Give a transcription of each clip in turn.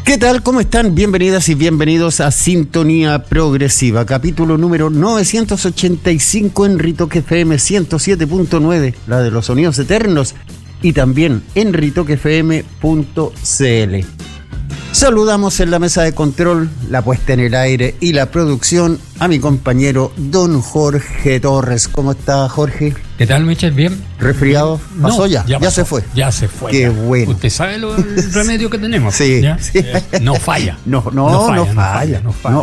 ¿Qué tal? ¿Cómo están? Bienvenidas y bienvenidos a Sintonía Progresiva, capítulo número 985 en Ritoque FM 107.9, la de los sonidos eternos, y también en ritoquefm.cl. Saludamos en la mesa de control, la puesta en el aire y la producción a mi compañero don Jorge Torres. ¿Cómo está, Jorge? ¿Qué tal, Michel? ¿Bien? ¿Resfriado? ¿Pasó ya? Ya se fue. Ya se fue. Qué ya. bueno. ¿Usted sabe el remedio que tenemos? Sí, sí. No falla. No falla.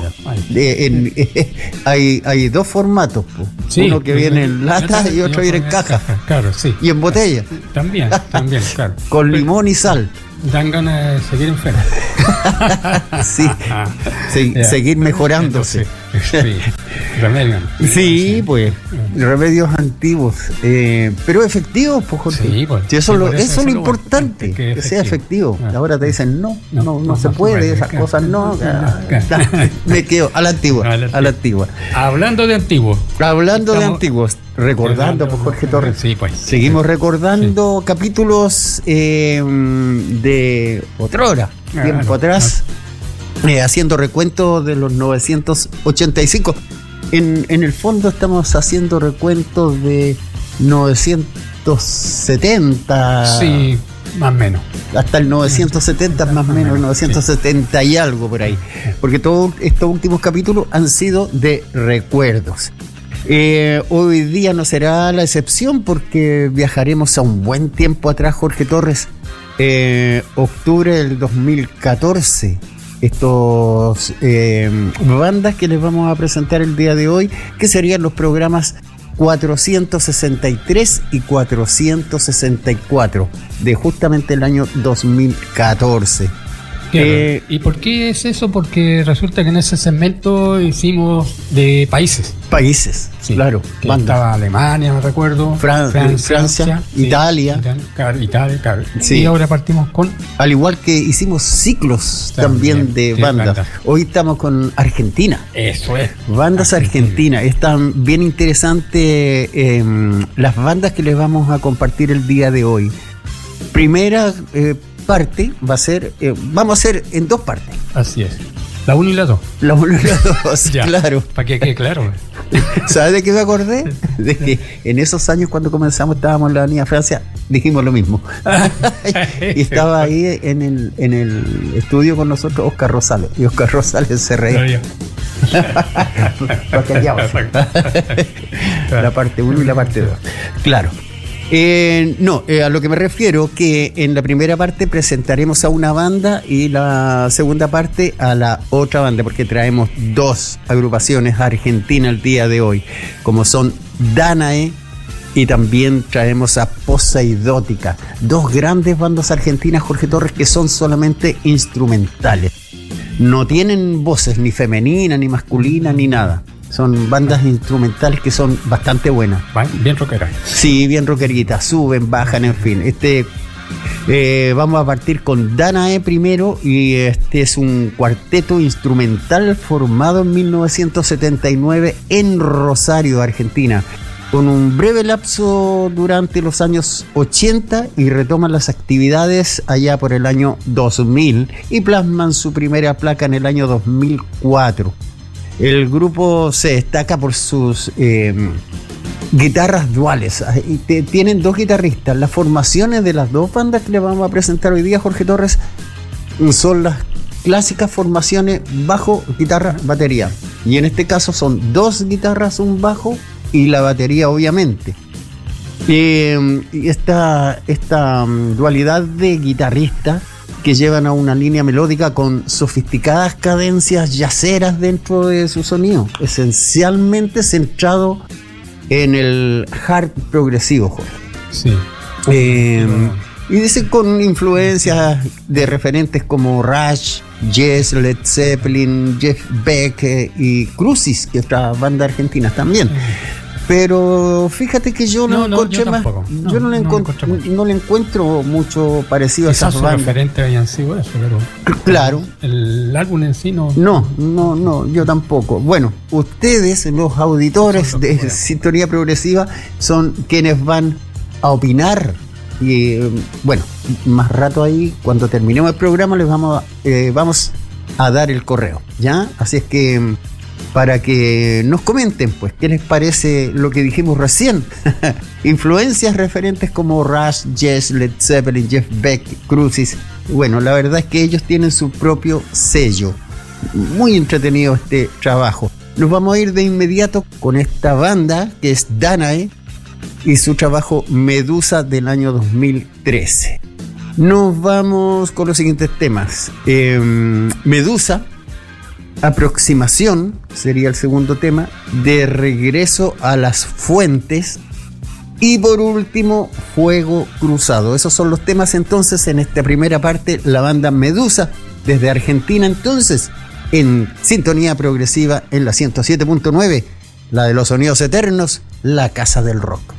Hay dos formatos, po. Sí, uno que viene en lata y otro viene en caja. Claro, sí. Y en botella. También, claro. Con limón y sal. Dan ganas de seguir enfermo. Sí, seguir mejorándose. Sí, remedios. Sí, pues, remedios antiguos, pero efectivos, pues, Jorge. Sí, pues. Sí, eso es lo importante, que sea efectivo. Ahora te dicen, no se puede, esas cosas no. Me quedo a la antigua. Hablando de antiguos. De antiguos, recordando, pues, Jorge Torres. Sí, pues. Seguimos recordando capítulos de otrora, tiempo atrás. Haciendo recuento de los 985. En el fondo estamos haciendo recuentos de 970. Sí, más o menos. Hasta el 970 más o menos, 970 y algo por ahí. Porque todos estos últimos capítulos han sido de recuerdos. Hoy día no será la excepción porque viajaremos a un buen tiempo atrás, Jorge Torres. Octubre del 2014. Estos bandas que les vamos a presentar el día de hoy, que serían los programas 463 y 464 de justamente el año 2014. Claro. ¿Y por qué es eso? Porque resulta que en ese segmento hicimos de países. Sí, claro. Estaba Alemania, me recuerdo. Francia, Italia. Italia. Sí. Y ahora partimos con... Al igual que hicimos ciclos también de bandas. Hoy estamos con Argentina. Eso es. Bandas argentinas. Están bien interesantes las bandas que les vamos a compartir el día de hoy. Primera parte va a ser, vamos a hacer en dos partes. Así es. La 1 y la 2. La 1 y la 2, claro. Para que quede claro. ¿Sabes de qué me acordé? De que en esos años cuando comenzamos estábamos en la Avenida Francia, dijimos lo mismo. Y estaba ahí en el estudio con nosotros Oscar Rosales. Y Oscar Rosales se reía. La parte 1 y la parte 2. Claro. A lo que me refiero, que en la primera parte presentaremos a una banda y la segunda parte a la otra banda, porque traemos dos agrupaciones argentinas el día de hoy, como son Danae y también traemos a Poseidótica, dos grandes bandas argentinas, Jorge Torres, que son solamente instrumentales. No tienen voces ni femeninas, ni masculinas, ni nada. Son bandas instrumentales que son bastante buenas. Bien rockeras. Sí, bien rockeritas. Suben, bajan, en fin. Vamos a partir con Danae primero. Y este es un cuarteto instrumental formado en 1979 en Rosario, Argentina, con un breve lapso durante los años 80 y retoman las actividades allá por el año 2000 y plasman su primera placa en el año 2004. El grupo se destaca por sus guitarras duales. Tienen dos guitarristas. Las formaciones de las dos bandas que les vamos a presentar hoy día, Jorge Torres, son las clásicas formaciones bajo, guitarra, batería. Y en este caso son dos guitarras, un bajo y la batería, obviamente. Y esta dualidad de guitarristas que llevan a una línea melódica con sofisticadas cadencias yaceras dentro de su sonido, esencialmente centrado en el hard progresivo, Jorge. Sí. Y dice con influencias de referentes como Rush, Yes, Led Zeppelin, Jeff Beck y Crucis, que es otra banda argentina también. Pero fíjate que yo no encontré más. Yo no le encuentro mucho parecido a esas bandas. Quizás sus referentes hayan sido eso, pero claro. El álbum en sí no. No, yo tampoco. Bueno, ustedes, los auditores de Sintonía Progresiva, son quienes van a opinar y bueno, más rato ahí, cuando terminemos el programa, les vamos a dar el correo, ¿ya? Así es que para que nos comenten, pues, qué les parece lo que dijimos recién. Influencias referentes como Rush, Yes, Led Zeppelin, Jeff Beck, Crucis. Bueno, la verdad es que ellos tienen su propio sello. Muy entretenido este trabajo. Nos vamos a ir de inmediato con esta banda que es Danae y su trabajo Medusa del año 2013. Nos vamos con los siguientes temas. Medusa, Aproximación sería el segundo tema, De regreso a las fuentes, y por último Fuego cruzado. Esos son los temas entonces en esta primera parte. La banda Medusa desde Argentina, entonces en sintonía progresiva en la 107.9, la de los sonidos eternos, la casa del rock.